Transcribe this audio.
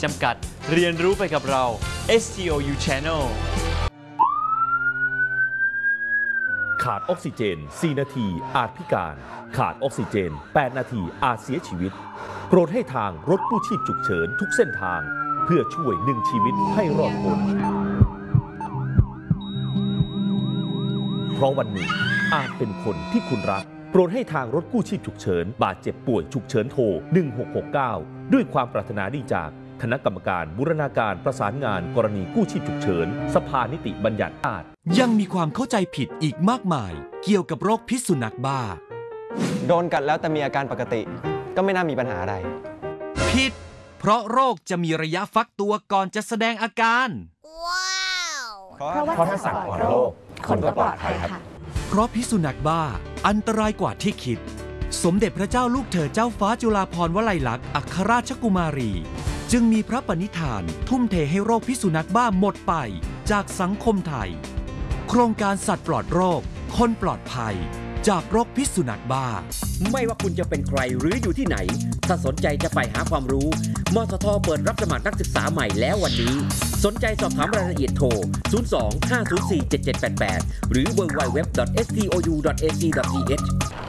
จำกัดเรียนรู้ไปกับเรา STOU Channel ขาดออกซิเจน 4 นาทีอาจพิการ ขาดออกซิเจน 8 นาทีอาจเสียชีวิต โปรดให้ทางรถกู้ชีพฉุกเฉินทุกเส้นทาง เพื่อช่วย1 ชีวิตให้รอดพ้นเพราะวันหนึ่งอาจเป็นคนที่คุณรัก โปรดให้ทางรถกู้ชีพฉุกเฉินบาดเจ็บป่วยฉุกเฉินโทร 1669 ด้วยความปรารถนาดีจากคณะกรรมการบูรณาการประสานงานกรณีกู้ชีพฉุกเฉินสภานิติบัญญัติอาจยังมีความเข้าใจผิดอีกมากมายเกี่ยวกับโรคพิษสุนัขบ้าโดนกัดแล้วแต่มีอาการปกติก็ไม่น่ามีปัญหาอะไรผิดเพราะโรคจะมีระยะฟักตัวก่อนจะแสดงอาการเพราะถ้าสัตว์ปลอดโรคคนก็ปลอดภัยครับเพราะพิษสุนัขบ้าอันตรายกว่าที่คิดสมเด็จพระเจ้าลูกเธอเจ้าฟ้าจุฬาภรณ์วลัยลักษณ์อัครราชกุมารีจึงมีพระปณิธานทุ่มเทให้โรคพิษสุนัขบ้าหมดไปจากสังคมไทยโครงการสัตว์ปลอดโรคคนปลอดภัยจากโรคพิษสุนัขบ้าไม่ว่าคุณจะเป็นใครหรืออยู่ที่ไหนถ้าสนใจจะไปหาความรู้มทท.เปิดรับสมัครนักศึกษาใหม่แล้ววันนี้สนใจสอบถามรายละเอียดโทร 02-504-7788 หรือ www.stou.ac.th